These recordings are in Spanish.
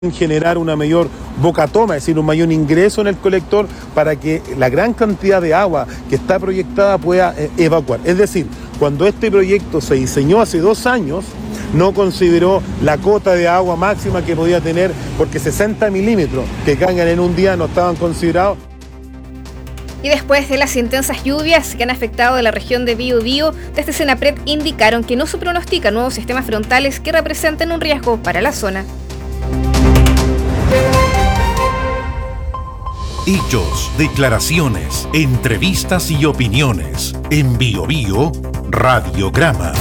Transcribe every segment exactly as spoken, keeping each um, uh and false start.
generar una mayor boca toma, es decir, un mayor ingreso en el colector para que la gran cantidad de agua que está proyectada pueda eh, evacuar. Es decir, cuando este proyecto se diseñó hace dos años, no consideró la cota de agua máxima que podía tener, porque sesenta milímetros que caigan en un día no estaban considerados. Y después de las intensas lluvias que han afectado la región de Biobío, desde Senapred indicaron que no se pronostican nuevos sistemas frontales que representen un riesgo para la zona. Hechos, declaraciones, entrevistas y opiniones. En Biobío, Radiograma.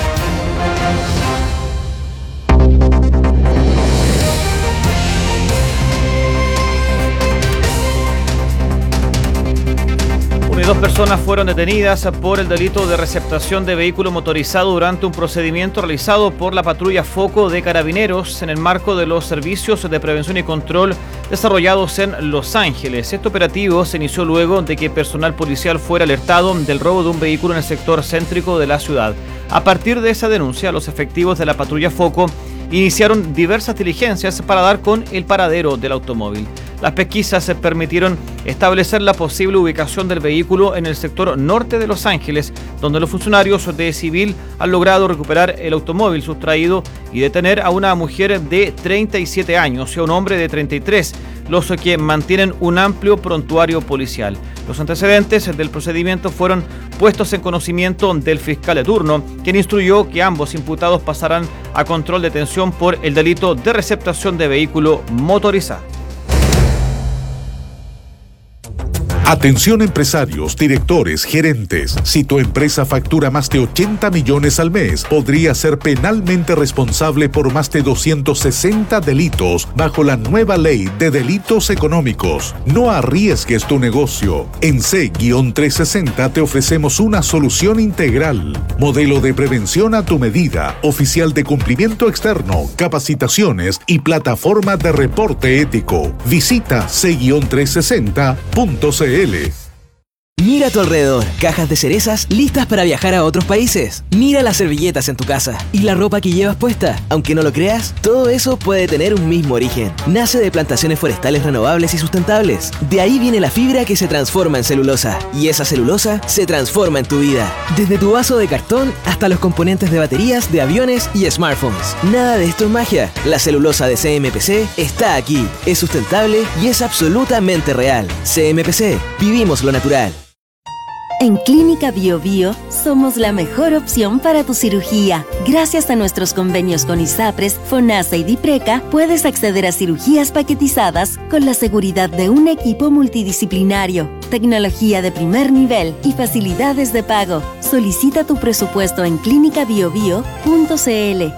Dos personas fueron detenidas por el delito de receptación de vehículo motorizado durante un procedimiento realizado por la patrulla Foco de Carabineros en el marco de los servicios de prevención y control desarrollados en Los Ángeles. Este operativo se inició luego de que personal policial fuera alertado del robo de un vehículo en el sector céntrico de la ciudad. A partir de esa denuncia, los efectivos de la patrulla Foco iniciaron diversas diligencias para dar con el paradero del automóvil. Las pesquisas se permitieron establecer la posible ubicación del vehículo en el sector norte de Los Ángeles, donde los funcionarios de Civil han logrado recuperar el automóvil sustraído y detener a una mujer de treinta y siete años y a un hombre de treinta y tres, los que mantienen un amplio prontuario policial. Los antecedentes del procedimiento fueron puestos en conocimiento del fiscal de turno, quien instruyó que ambos imputados pasarán a control de detención por el delito de receptación de vehículo motorizado. Atención empresarios, directores, gerentes. Si tu empresa factura más de ochenta millones al mes, podría ser penalmente responsable por más de doscientos sesenta delitos bajo la nueva ley de delitos económicos. No arriesgues tu negocio. En C trescientos sesenta te ofrecemos una solución integral. Modelo de prevención a tu medida, oficial de cumplimiento externo, capacitaciones y plataforma de reporte ético. Visita C trescientos sesenta punto c l. Mira a tu alrededor, cajas de cerezas listas para viajar a otros países. Mira las servilletas en tu casa y la ropa que llevas puesta. Aunque no lo creas, todo eso puede tener un mismo origen. Nace de plantaciones forestales renovables y sustentables. De ahí viene la fibra que se transforma en celulosa. Y esa celulosa se transforma en tu vida. Desde tu vaso de cartón hasta los componentes de baterías de aviones y smartphones. Nada de esto es magia. La celulosa de C M P C está aquí. Es sustentable y es absolutamente real. C M P C. Vivimos lo natural. En Clínica Biobío somos la mejor opción para tu cirugía. Gracias a nuestros convenios con ISAPRES, FONASA y DIPRECA, puedes acceder a cirugías paquetizadas con la seguridad de un equipo multidisciplinario, tecnología de primer nivel y facilidades de pago. Solicita tu presupuesto en clínica biobío punto c l.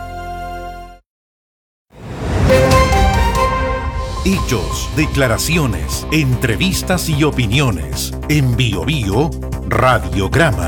Hechos, declaraciones, entrevistas y opiniones. En Biobío, Radiograma.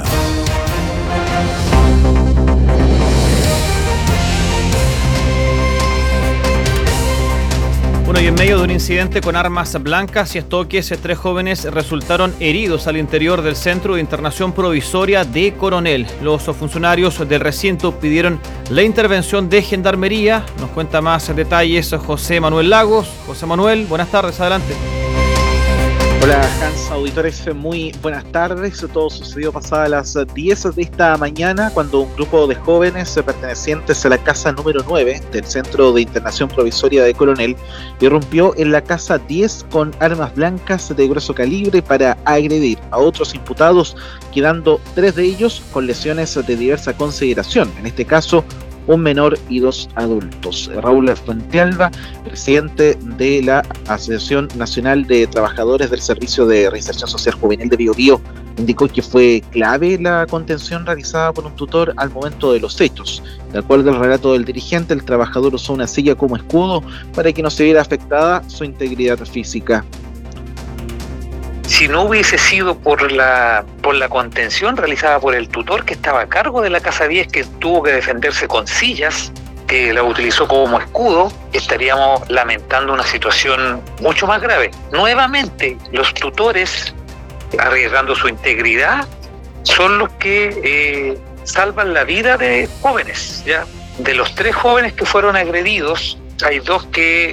Bueno, y en medio de un incidente con armas blancas y estoques, tres jóvenes resultaron heridos al interior del Centro de Internación Provisoria de Coronel. Los funcionarios del recinto pidieron la intervención de Gendarmería. Nos cuenta más detalles José Manuel Lagos. José Manuel, buenas tardes, adelante. Hola Hans, auditores, muy buenas tardes. Todo sucedió pasadas las diez de esta mañana cuando un grupo de jóvenes pertenecientes a la casa número nueve del Centro de Internación Provisoria de Coronel irrumpió en la casa diez con armas blancas de grueso calibre para agredir a otros imputados, quedando tres de ellos con lesiones de diversa consideración, en este caso un menor y dos adultos. Raúl Fuentealba, presidente de la Asociación Nacional de Trabajadores del Servicio de Reinserción Social Juvenil de Biobío, indicó que fue clave la contención realizada por un tutor al momento de los hechos. De acuerdo al relato del dirigente, el trabajador usó una silla como escudo para que no se viera afectada su integridad física. Si no hubiese sido por la por la contención realizada por el tutor que estaba a cargo de la Casa diez, que tuvo que defenderse con sillas, que la utilizó como escudo, estaríamos lamentando una situación mucho más grave. Nuevamente, los tutores, arriesgando su integridad, son los que eh, salvan la vida de jóvenes, ¿ya? De los tres jóvenes que fueron agredidos, hay dos que